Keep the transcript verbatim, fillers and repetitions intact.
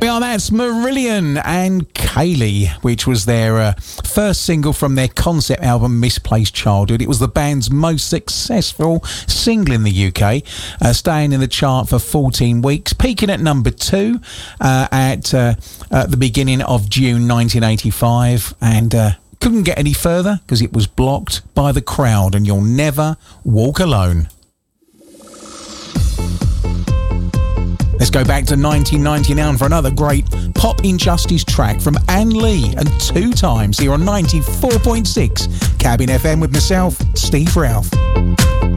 Yeah, that's Marillion and Kaylee, which was their uh, first single from their concept album Misplaced Childhood. It was the band's most successful single in the U K, uh, staying in the chart for fourteen weeks, peaking at number two uh, at, uh, at the beginning of June nineteen eighty-five, and uh, couldn't get any further because it was blocked by The Crowd and You'll Never Walk Alone. Let's go back to nineteen ninety-nine for another great Pop Injustice track from Anne Lee and Two Times here on ninety-four point six Cabin F M with myself, Steve Ralph.